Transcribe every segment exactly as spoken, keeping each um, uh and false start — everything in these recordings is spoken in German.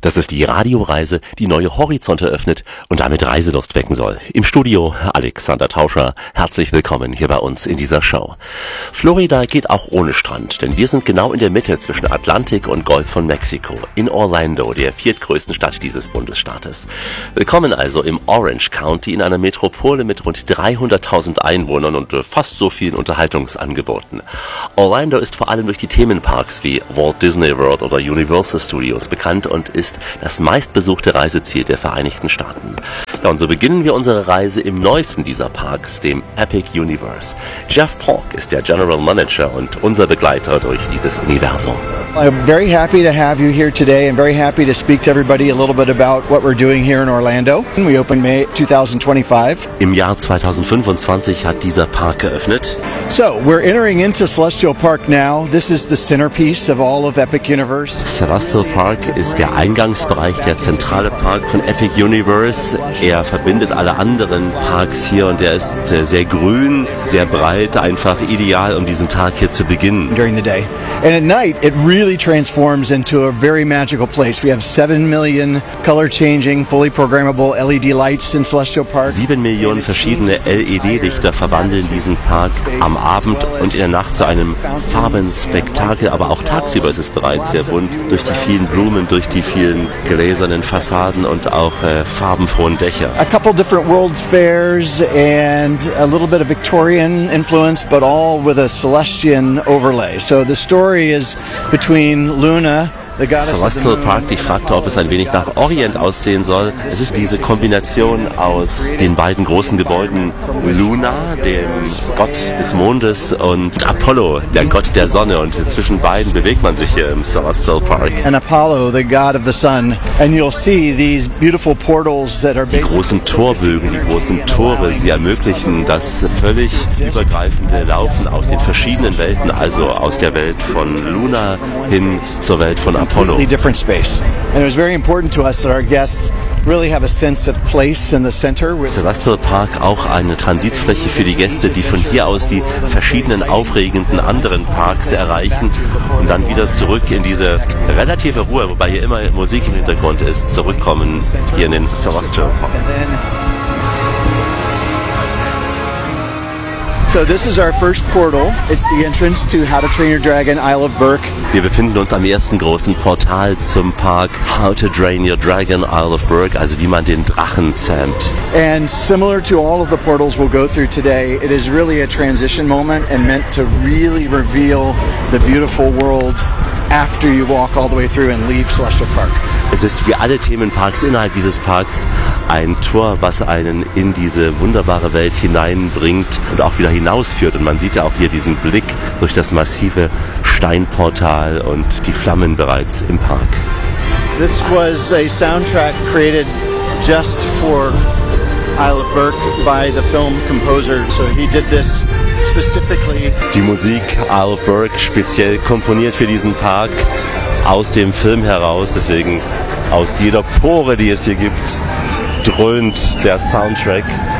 Das ist die Radioreise, die neue Horizonte öffnet und damit Reiselust wecken soll. Im Studio Alexander Tauscher. Herzlich willkommen hier bei uns in dieser Show. Florida geht auch ohne Strand, denn wir sind genau in der Mitte zwischen Atlantik und Golf von Mexiko, in Orlando, der viertgrößten Stadt dieses Bundesstaates. Willkommen also im Orange County, in einer Metropole mit rund dreihunderttausend Einwohnern und fast so vielen Unterhaltungsangeboten. Orlando ist vor allem durch die Themenparks wie Walt Disney World oder Universal Studios bekannt und ist das meistbesuchte Reiseziel der Vereinigten Staaten. Ja, und so beginnen wir unsere Reise im neuesten dieser Parks, dem Epic Universe. Jeff Polk ist der General Manager und unser Begleiter durch dieses Universum. I'm very happy to have you here today and very happy to speak to everybody a little bit about what we're doing here in Orlando. We opened May twenty twenty-five. Im Jahr zweitausendfünfundzwanzig hat dieser Park geöffnet. So, we're entering into Celestial Park now. This is the centerpiece of all of Epic Universe. Celestial Park ist der Eingangsbereich, der zentrale Park von Epic Universe. Er verbindet alle anderen Parks hier und er ist sehr grün, sehr breit, einfach ideal, um diesen Tag hier zu beginnen. During the day. And at night, it really transforms into a very magical place. We have seven million color-changing, fully programmable L E D lights in Celestial Park. Sieben Millionen verschiedene L E D-Lichter verwandeln diesen Park am Abend und in der Nacht zu einem Farbenspektakel, aber auch tagsüber ist es bereits sehr bunt, durch die vielen Blumen, durch die vielen gläsernen Fassaden und auch äh, farbenfrohen Dächer. A couple different World's Fairs and a little bit of Victorian influence, but all with a Celestian overlay. So the story is between Luna, Celestial Park, ich fragte, ob es ein wenig nach Orient aussehen soll. Es ist diese Kombination aus den beiden großen Gebäuden Luna, dem Gott des Mondes, und Apollo, der Gott der Sonne. Und zwischen beiden bewegt man sich hier im Celestial Park. And Apollo, the god of the sun. And you'll see these beautiful portals that are die großen Torbögen, die großen Tore, sie ermöglichen das völlig übergreifende Laufen aus den verschiedenen Welten, also aus der Welt von Luna hin zur Welt von Apollo. Completely different space. And it was very important to us that our guests really have a sense of place in the center. Celestial Park auch eine Transitfläche für die Gäste, die von hier aus die verschiedenen aufregenden anderen Parks erreichen und dann wieder zurück in diese relative Ruhe, wobei hier immer Musik im Hintergrund ist, zurückkommen hier in den Celestial Park. So this is our first portal. It's the entrance to How to Train Your Dragon Isle of Berk. Wir befinden uns am ersten großen Portal zum Park How to Train Your Dragon Isle of Berk, also wie man den Drachen zähmt. And similar to all of the portals we'll go through today, it is really a transition moment and meant to really reveal the beautiful world after you walk all the way through and leave Celestial Park. Es ist wie alle Themenparks innerhalb dieses Parks ein Tor, was einen in diese wunderbare Welt hineinbringt und auch wieder hinausführt. Und man sieht ja auch hier diesen Blick durch das massive Steinportal und die Flammen bereits im Park. This was a soundtrack created just for Isle of Berk by the film composer, so he did this specifically. Die Musik Isle of Berk speziell komponiert für diesen Park aus dem Film heraus, deswegen aus jeder Pore, die es hier gibt, dröhnt der Soundtrack,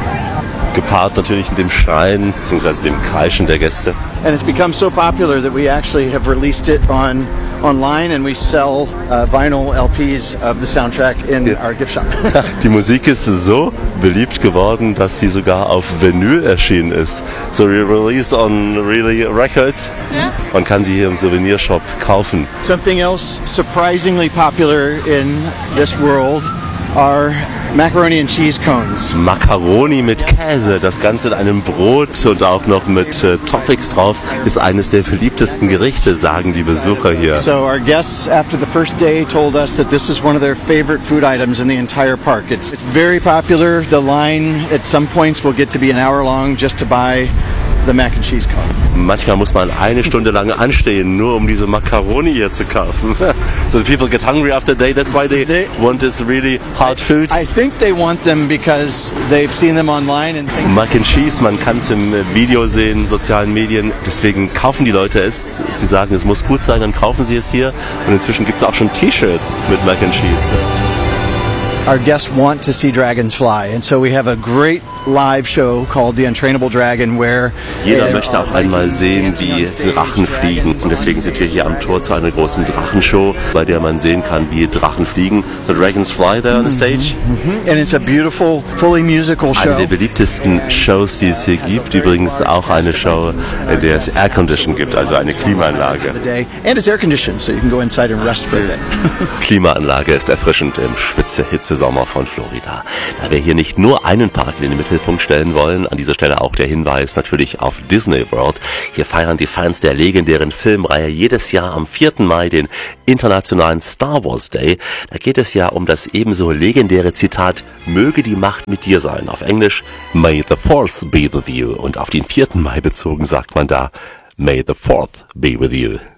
gepaart natürlich mit dem Schreien bzw. dem Kreischen der Gäste. And it's become so popular that we actually have released it on online and we sell uh, vinyl L Ps of the soundtrack in ja. our gift shop. Die Musik ist so beliebt geworden, dass sie sogar auf Vinyl erschienen ist. So we released on really records. Yeah. Man kann sie hier im Souvenirshop kaufen. Something else surprisingly popular in this world are macaroni and cheese cones. Macaroni mit Käse, das Ganze in einem Brot und auch noch mit äh, Toppings drauf, ist eines der beliebtesten Gerichte, sagen die Besucher hier. So our guests after the first day told us that this is one of their favorite food items in the entire park. It's, it's very popular. The line at some points will get to be an hour long just to buy the mac and cheese cone. Manchmal muss man eine Stunde lang anstehen, nur um diese Macaroni hier zu kaufen. So the people get hungry after a day, that's why they, they want this really hard food. I think they want them because they've seen them online and think Mac and Cheese, man kann es im Video sehen, sozialen Medien, deswegen kaufen die Leute es. Sie sagen, es muss gut sein, dann kaufen sie es hier. Und inzwischen gibt es auch schon T-Shirts mit Mac and Cheese. our guests want to see dragons fly, and so we have a great live show called The Untrainable Dragon, where jeder möchte auch einmal sehen, wie Drachen fliegen. Und deswegen sind wir hier am Tor zu einer großen Drachenshow, bei der man sehen kann, wie Drachen fliegen. The Dragons fly there on the stage. Mm-hmm. And it's a beautiful, fully musical show. Eine der beliebtesten Shows, die es hier gibt. Übrigens auch eine Show, in der es Air Condition gibt, also eine Klimaanlage. And it's air conditioned, so you can go inside and rest for a bit. Klimaanlage ist erfrischend im Schwitze-Hitze-Sommer von Florida. Da wir hier nicht nur einen Park in den Mittelpunkt stellen wollen, an dieser Stelle auch der Hinweis natürlich auf Disney World. Hier feiern die Fans der legendären Filmreihe jedes Jahr am vierten Mai den internationalen Star Wars Day. Da geht es ja um das ebenso legendäre Zitat, möge die Macht mit dir sein. Auf Englisch, May the Force be with you. Und auf den vierten Mai bezogen sagt man da, May the Fourth be with you.